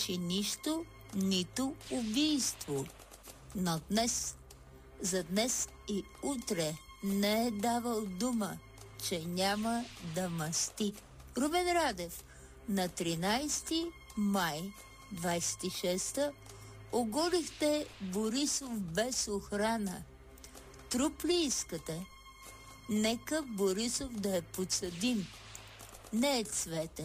свърши нищо, нито убийство. Но за днес и утре не е давал дума, че няма да мъсти. Румен Радев на 13 май 26-та оголихте Борисов без охрана. Труп ли искате? Нека Борисов да е подсъдим. Не е Цвете.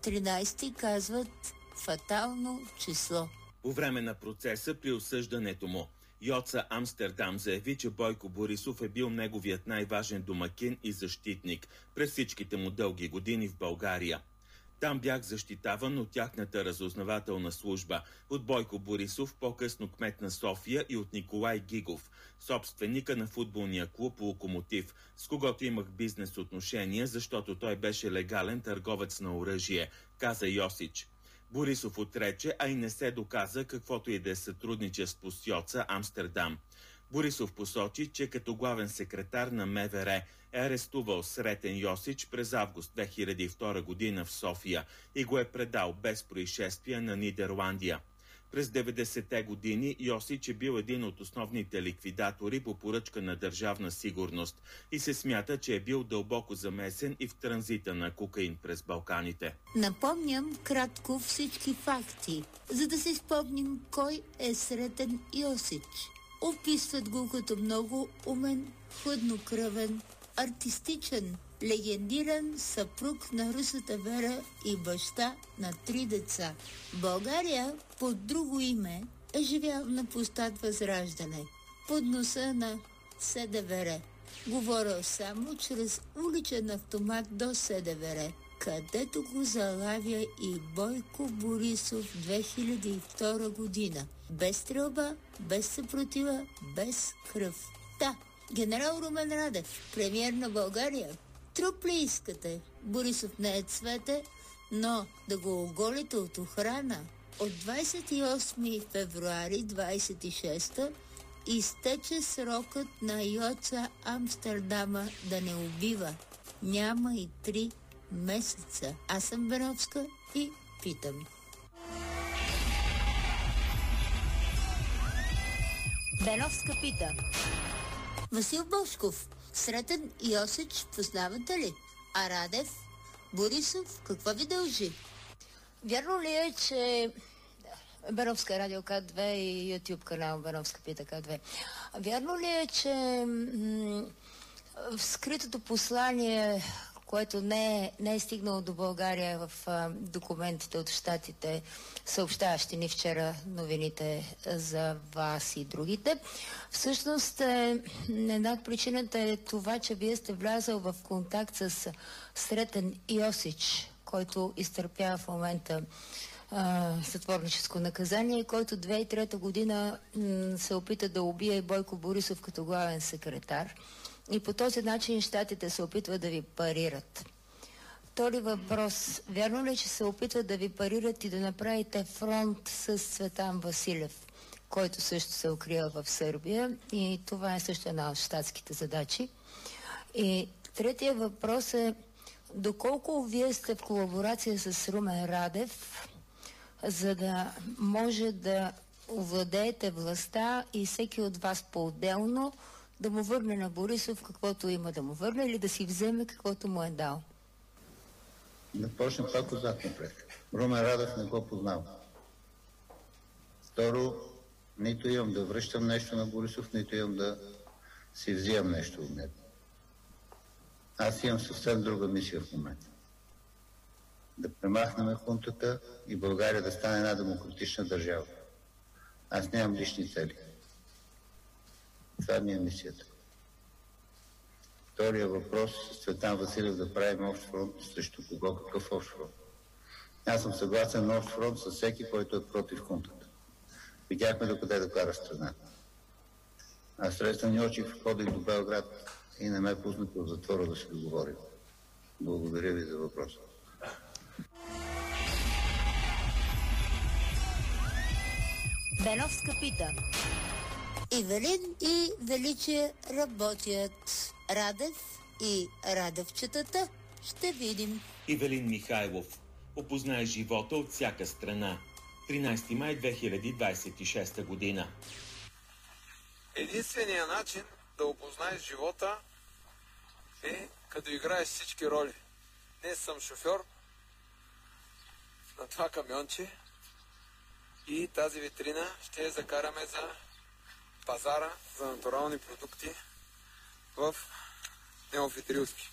13 казват фатално число. По време на процеса при осъждането му, Йоца Амстердам заяви, че Бойко Борисов е бил неговият най-важен домакин и защитник през всичките му дълги години в България. Там бях защитаван от тяхната разузнавателна служба, от Бойко Борисов, по-късно кмет на София, и от Николай Гигов, собственика на футболния клуб Локомотив, с когото имах бизнес отношения, защото той беше легален търговец на оръжие, каза Йосич. Борисов отрече, а и не се доказа каквото и да е сътрудничество с Йоца Амстердам. Борисов посочи, че като главен секретар на МВР е арестувал Сретен Йосич през август 2002 година в София и го е предал без происшествия на Нидерландия. През 90-те години Йосич е бил един от основните ликвидатори по поръчка на Държавна сигурност и се смята, че е бил дълбоко замесен и в транзита на кокаин през Балканите. Напомням кратко всички факти, за да си спомним кой е Сретен Йосич. Описват го като много умен, хладнокръвен, артистичен, легендиран съпруг на русата Вера и баща на 3 деца. В България под друго име е живял на площад Възраждане, под носа на СДВР. Говорил само чрез уличен автомат до СДВР, където го залавя и Бойко Борисов 2002 година. Без стрелба, без съпротива, без кръв. Да, генерал Румен Радев, премиер на България. Труп ли искате? Борисов не е Цвете, но да го оголите от охрана. От 28 февруари 26-та изтече срокът на Йоца Амстердама да не убива. Няма и 3 месеца. Аз съм Беновска и питам. Беновска пита. Васил Бошков, Сретен Йосич познавате ли? А Радев? Борисов какво ви дължи? Вярно ли е, че Беновска радио К2 и YouTube канал Беновска пита К2. Вярно ли е, че в скритото послание, което не е стигнало до България в документите от щатите, съобщаващи ни вчера новините за вас и другите, всъщност една от причината е това, че вие сте влязал в контакт с Сретен Йосич, който изтърпява в момента сътворническо наказание, който 2003 година се опита да убие и Бойко Борисов като главен секретар. И по този начин щатите се опитват да ви парират. Втори въпрос. Вярно ли, че се опитват да ви парират и да направите фронт с Цветан Василев, който също се укрива в Сърбия? И това е също една от щатските задачи. И третия въпрос е: доколко вие сте в колаборация с Румен Радев, за да може да овладеете властта и всеки от вас по-отделно да му върне на Борисов каквото има да му върне или да си вземе каквото му е дал? Да почнем пак отзад напред. Румен Радев не го познава. Второ, нито имам да връщам нещо на Борисов, нито имам да си взимам нещо от него. Аз имам съвсем друга мисия в момента. Да премахнем хунтата и България да стане една демократична държава. Аз нямам лични цели. Това ми е мисията. Втория въпрос с Цветан Василев да правим общ фронт срещу кого, какъв общ фронт. Аз съм съгласен на общ фронт с всеки, който е против хунтата. Видяхме докъде да кара страната. Аз Сретен Йосич ходих до Белград и не ме пуснаха в затвора да се договорим. Благодаря ви за въпроса. Беновска пита. Ивелин и Величие работят. Радев и Радевчетата ще видим. Ивелин Михайлов опознае живота от всяка страна. 13 май 2026 година. Единственият начин да опознаеш живота е като играеш всички роли. Днес съм шофьор на това камионче и тази витрина ще я закараме за пазара за натурални продукти в Неофит Рилски.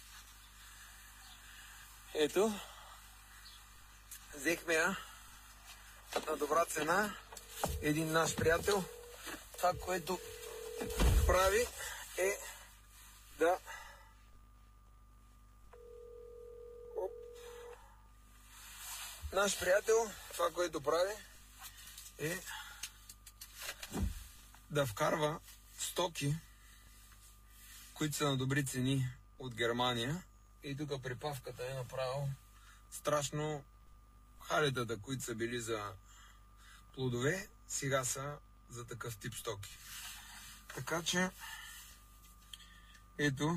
Ето, взехме я на добра цена. Един наш приятел, това, което прави е да наш приятел, това, което прави е да вкарва стоки, които са на добри цени от Германия. И тук припавката е направил страшно халетата, които са били за плодове, сега са за такъв тип стоки. Така че, ето,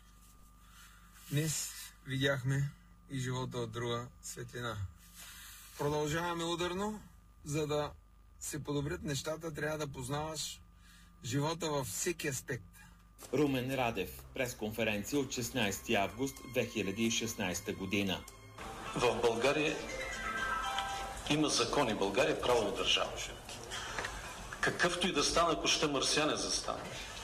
днес видяхме и живота от друга светлина. Продължаваме ударно, за да се подобрят нещата, трябва да познаваш живота във всеки аспект. Румен Радев, пресконференция от 16 август 2016 година. В България има закони. България е правова държава. Какъвто и да стане, ако ще марсиане застане.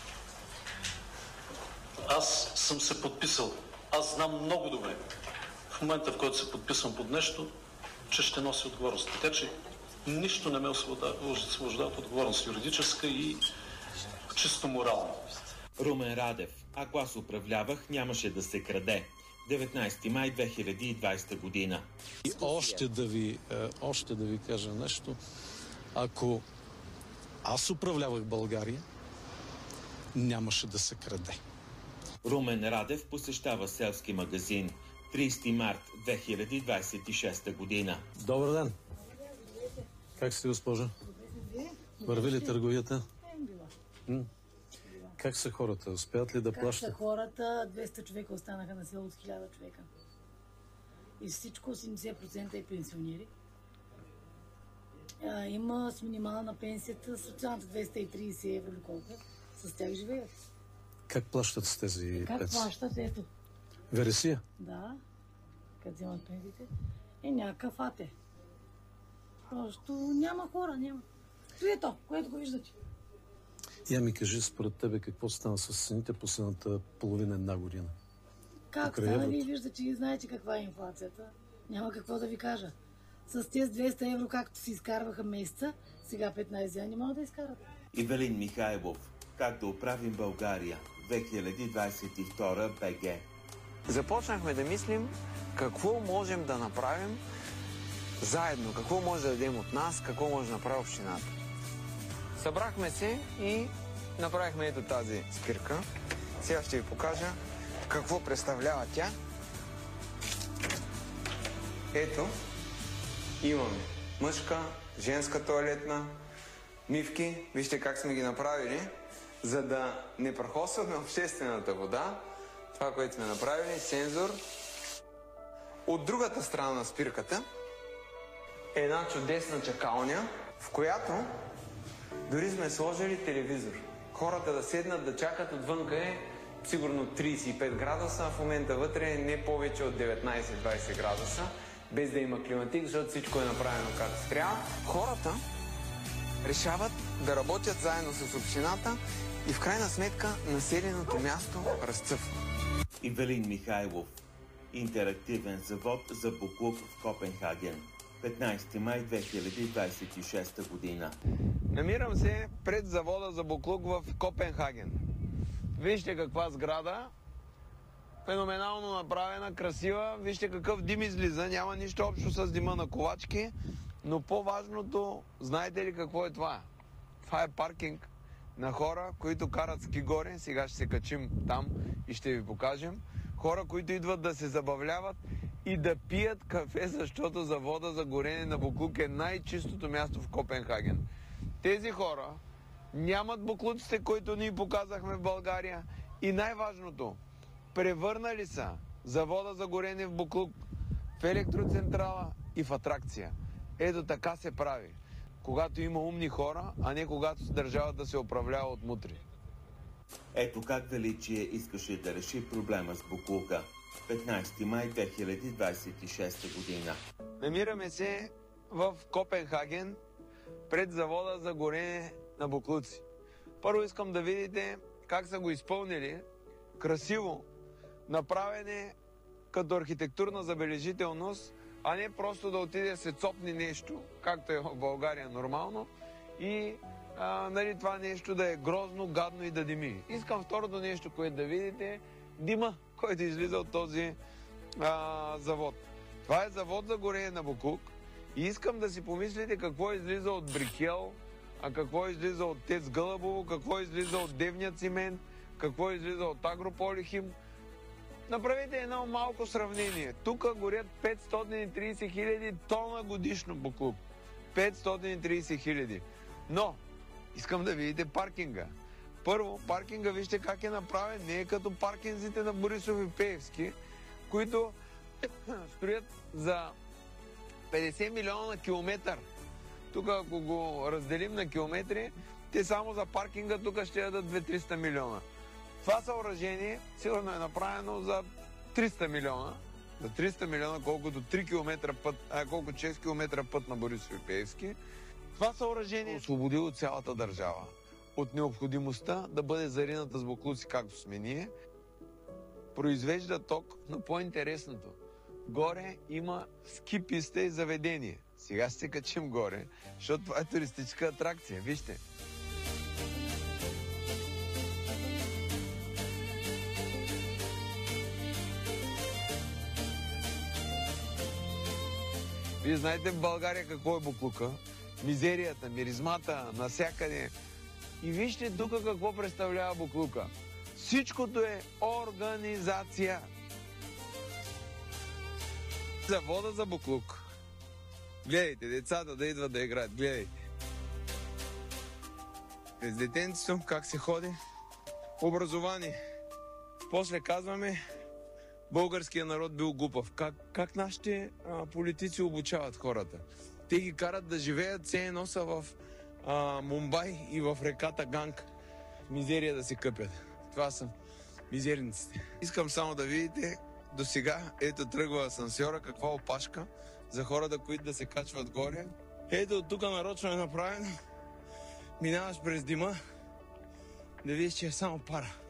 Аз съм се подписал. Аз знам много добре. В момента, в който се подписвам под нещо, че ще носи отговорност. Така че нищо не ме освобождава от отговорност юридическа и чисто морална. Румен Радев. Ако аз управлявах, нямаше да се краде. 19 май 2020 година. И още да ви кажа нещо. Ако аз управлявах България, нямаше да се краде. Румен Радев посещава селски магазин. 30 март 2026 година. Добър ден. Как сте, госпожа? Върви ли търговията? Как са хората? Успеят ли да плащат? Как са хората? 200 човека останаха на село от 1000 човека. И всичко 80% е пенсионери. Има с минимална пенсията, социалната 230 евро или колко. С тях живеят. Как плащат с тези пенсии? Как плащат? Ето. Вересия? Да. Като вземат пенсиите. Някакъв ате. Просто няма хора, няма. Ето, което го виждате. Я ми кажи, според тебе, какво стана с цените последната половина една година? Как стана? Вие виждате и знаете каква е инфлацията. Няма какво да ви кажа. С тези 200 евро, както си изкарваха месеца, сега 15 дни не могат да изкарат. Ивелин Михайлов. Как да оправим България? 2022 БГ. Започнахме да мислим какво можем да направим заедно, какво може да дадем от нас, какво може да направи общината. Събрахме се и направихме ето тази спирка. Сега ще ви покажа какво представлява тя. Ето, имаме мъжка, женска тоалетна, мивки. Вижте как сме ги направили, за да не прахосваме обществената вода. Това, което сме направили, сензор. От другата страна на спирката е една чудесна чакалня, в която дори сме сложили телевизор. Хората да седнат, да чакат, отвънка е сигурно 35 градуса, а в момента вътре е не повече от 19-20 градуса, без да има климатик, защото всичко е направено както трябва. Хората решават да работят заедно с общината и в крайна сметка населеното място разцъфва. Ивелин Михайлов. Интерактивен завод за буклук в Копенхаген. 15 май 2026 година. Намирам се пред завода за буклук в Копенхаген. Вижте каква сграда. Феноменално направена, красива. Вижте какъв дим излиза. Няма нищо общо с дима на ковачки. Но по-важното, знаете ли какво е това? Това е паркинг на хора, които карат ски горе. Сега ще се качим там и ще ви покажем. Хора, които идват да се забавляват и да пият кафе, защото завода за горене на буклук е най-чистото място в Копенхаген. Тези хора нямат буклуците, които ние показахме в България. И най-важното, превърнали са завода за горене в буклук в електроцентрала и в атракция. Ето така се прави. Когато има умни хора, а не когато държавата се управлява от мутри. Ето как Величие искаше да реши проблема с боклука. 15 май 2026 година. Намираме се в Копенхаген, пред завода за горене на боклуци. Първо искам да видите как са го изпълнили. Красиво, направене като архитектурна забележителност, а не просто да отиде се цопни нещо, както е в България нормално, и нали, това нещо да е грозно, гадно и да дими. Искам второто нещо, което да видите, дима, който излиза от този завод. Това е завод за горене на боклук и искам да си помислите какво излиза от Брикел, какво излиза от ТЕЦ Гълъбово, какво излиза от Девния цимент, какво излиза от Агрополихим. Направете едно малко сравнение. Тук горят 530 хиляди тона годишно боклук. 530 хиляди. Но, искам да видите паркинга. Първо, паркинга вижте как е направен. Не е като паркинзите на Борисов и Пеевски, които строят за 50 милиона на километър. Тук, ако го разделим на километри, те само за паркинга тук ще дадат 200-300 милиона. Това съоръжение сигурно е направено за 300 милиона. За 300 милиона, колкото 3 км път, колко 6 км път на Борисов и Пеевски. Това съоръжение освободило цялата държава от необходимостта да бъде зарината с боклуци, както сме ние. Произвежда ток, но по-интересното. Горе има ски писта и заведение. Сега ще се качим горе, защото това е туристическа атракция. Вижте. Вие знаете в България какво е боклука? Мизерията, миризмата, насякъде. И вижте тук какво представлява боклука. Всичкото е организация. Завода за боклук. Гледайте, децата да идват да играят. Гледайте. През детенцето как се ходи? Образование. После казваме, българският народ бил глупав. Как нашите политици обучават хората? Те ги карат да живеят, все едно са в Мумбай и в реката Ганг. Мизерия да се къпят. Това са мизерниците. Искам само да видите, до сега, ето тръгва асансьора, каква опашка за хората, които да се качват горе. Ето от тук нарочно е направено. Минаваш през дима, да видиш, че е само пара.